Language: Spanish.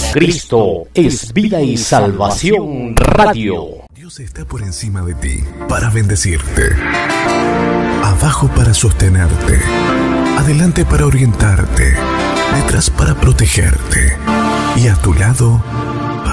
Cristo es vida y salvación radio. Dios está por encima de ti para bendecirte, abajo para sostenerte, adelante para orientarte, detrás para protegerte y a tu lado